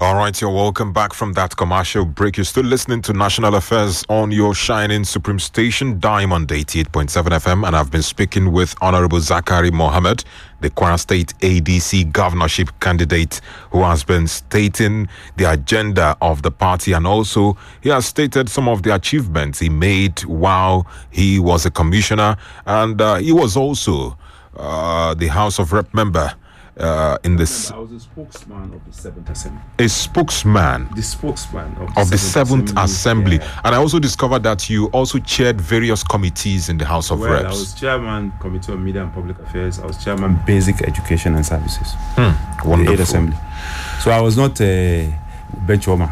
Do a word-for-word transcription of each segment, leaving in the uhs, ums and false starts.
All right, you're welcome back from that commercial break. You're still listening to National Affairs on your shining supreme station, Diamond eighty-eight point seven F M, and I've been speaking with Honorable Zakari Mohammed, the Kwara State A D C governorship candidate, who has been stating the agenda of the party, and also he has stated some of the achievements he made while he was a commissioner, and uh, he was also uh, the House of Rep member. Uh, in this, I was a spokesman of the seventh Assembly. A spokesman, the spokesman of the, of the seventh, seventh Assembly, yeah. And I also discovered that you also chaired various committees in the House of well, Reps. I was chairman Committee on Media and Public Affairs. I was chairman Basic Education and Services. Hmm, wonderful. The eighth Assembly. So I was not a bench warmer.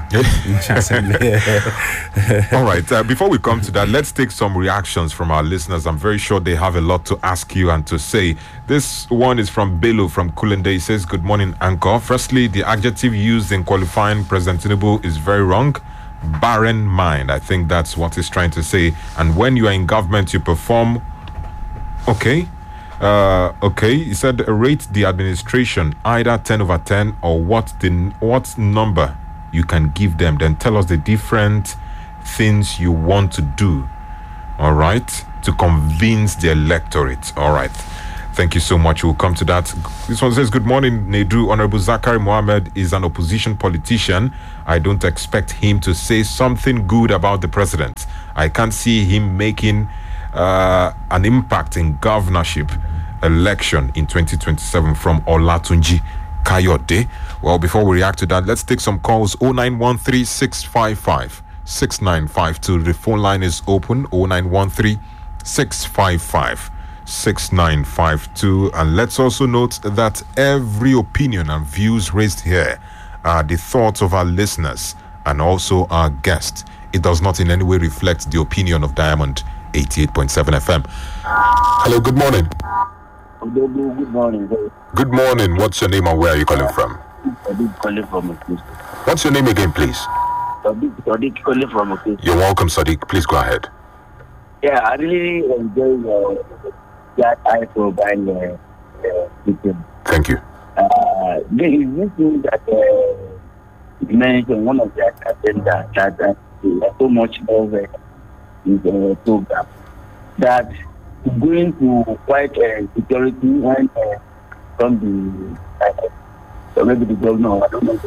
All right. Uh, before we come to that, let's take some reactions from our listeners. I'm very sure they have a lot to ask you and to say. This one is from Bello from Kulende. He says, "Good morning, Anchor. Firstly, the adjective used in qualifying President Tinubu is very wrong. Barren mind. I think that's what he's trying to say. And when you are in government, you perform. Okay. Uh, okay. He said, rate the administration either ten over ten or what the what number you can give them. Then tell us the different things you want to do. All right. To convince the electorate. All right. Thank you so much. We'll come to that. This one says, good morning, Nedu. Honorable Zakari Mohammed is an opposition politician. I don't expect him to say something good about the president. I can't see him making uh, an impact in governorship election in twenty twenty-seven from Olatunji Kayode. Well, before we react to that, let's take some calls. oh nine one three, six five five, six nine five two. The phone line is open. oh nine one three, six five five, six nine five two. And let's also note that every opinion and views raised here are the thoughts of our listeners and also our guests. It does not in any way reflect the opinion of Diamond eighty-eight point seven F M. Hello, good morning. Good morning. Good morning. What's your name and where are you calling from? Sadiq calling from Okis. What's your name again, please? Sadiq, Sadiq calling from Okis. You're welcome, Sadiq. Please go ahead. Yeah, I really enjoy uh, that I provide uh, uh, system. Thank you. Uh, there is this thing that uh, you mentioned, one of the agenda that uh, so much of uh, is a uh, program that going to quite uh, security when uh, from the uh, so maybe the governor, I don't know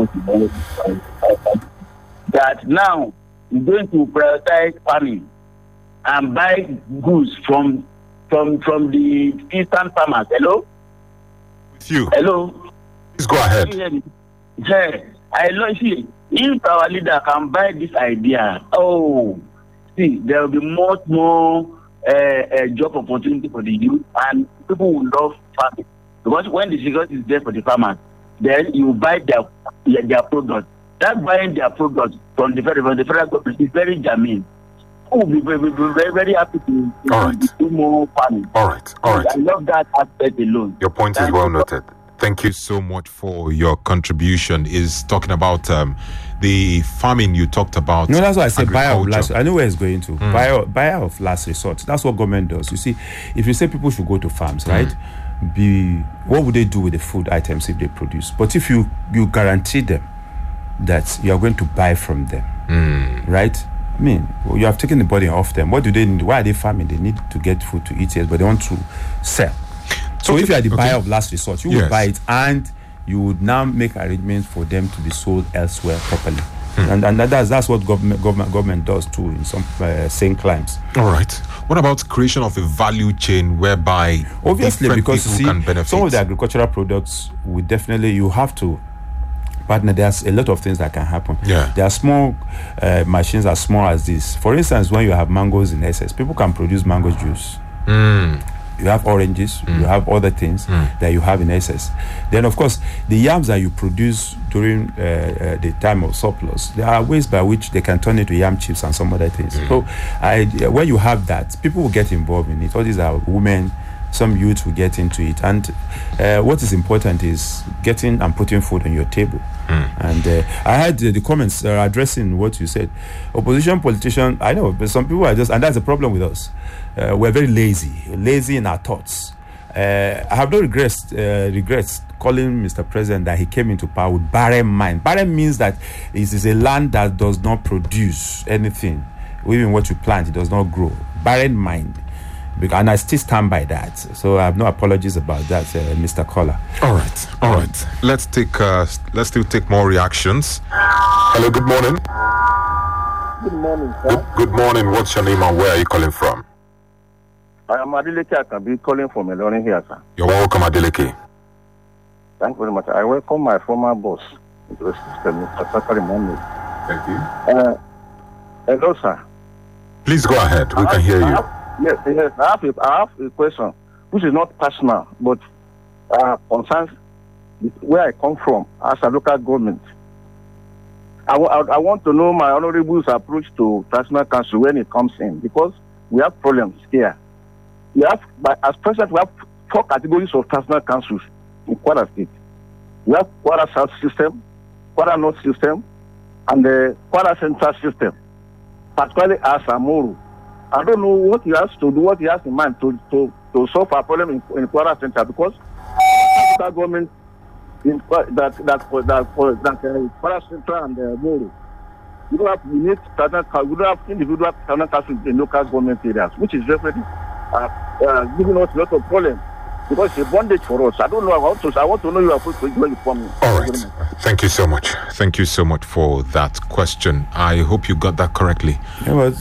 the that now is going to prioritize farming and buy goods from from from the eastern farmers. Hello? With you. Hello? Please go ahead. Yeah, I love see if our leader can buy this idea, oh see there will be much more Uh, a job opportunity for the youth, and people will love farming because when the security is there for the farmers, then you buy their their, their product. That buying their product from the federal, the federal government is very germane. People will be very, very, very happy to, to, all right. to do more farming. All right, all right. I love that aspect alone. Your point Thank is well noted. Thank you so much for your contribution. Is talking about um, the farming you talked about. No, that's why I said buyer of last. I know where it's going to. Mm. Buyer, buyer of last resort. That's what government does. You see, if you say people should go to farms, right? Mm. Be what would they do with the food items if they produce? But if you you guarantee them that you are going to buy from them, mm. right? I mean, you have taken the burden off them. What do they need? Why are they farming? They need to get food to eat, yes, but they want to sell. So okay. If you are the okay. buyer of last resort, you yes. will buy it and you would now make arrangements for them to be sold elsewhere properly. Hmm. And, and that's, that's what government, government government does too in some uh, same climes. All right. What about creation of a value chain whereby obviously because you see, can benefit? Some of the agricultural products we definitely you have to partner. There's a lot of things that can happen. Yeah. There are small uh, machines as small as this. For instance, when you have mangoes in excess, people can produce mango juice. Mm. You have oranges, mm. you have other things mm. that you have in excess. Then, of course, the yams that you produce during uh, uh, the time of surplus, there are ways by which they can turn into yam chips and some other things. Mm. So, I, when you have that, people will get involved in it. All these are women, some youth will get into it. And uh, what is important is getting and putting food on your table. Mm. And uh, I had uh, the comments uh, addressing what you said. Opposition politician, I know, but some people are just, and that's the problem with us. Uh, we're very lazy, lazy in our thoughts. Uh, I have no regrets, uh, regrets calling Mister President that he came into power with barren mind. Barren means that it is a land that does not produce anything. Even what you plant, it does not grow. Barren mind. And I still stand by that. So I have no apologies about that, uh, Mister Caller. All right, all right. Let's take, uh, let's still take more reactions. Hello, good morning. Good morning, sir. Good, good morning. What's your name and where are you calling from? I am Adeleke Akabi calling from Ilorin here, sir. You're welcome, Adeleke. Thank you very much. I welcome my former boss into the system, Mister Sakari Mohammed. Thank you. Uh, hello, sir. Please go ahead. We I can have, hear you. I have, yes, yes. I have, a, I have a question, which is not personal, but uh, concerns where I come from as a local government. I, I, I want to know my honorable's approach to National Council when it comes in, because we have problems here. We have, but as president, we have four categories of National Councils in Kwara State. We have Kwara South system, Kwara North system, and the Kwara Central system, particularly as Amuru. I don't know what he has to do, what he has in mind to, to, to solve our problem in, in Kwara Central, because the government in, that that that that, that uh, Kwara Central and uh, Amuru, we don't have unique National Council, we don't have individual National Council in local government areas, which is definitely uh, uh, giving us a lot of problems. Because it's a bondage for us. I don't know. I want to, I want to know your approach for me. All right. Thank you so much. Thank you so much for that question. I hope you got that correctly. Yeah, but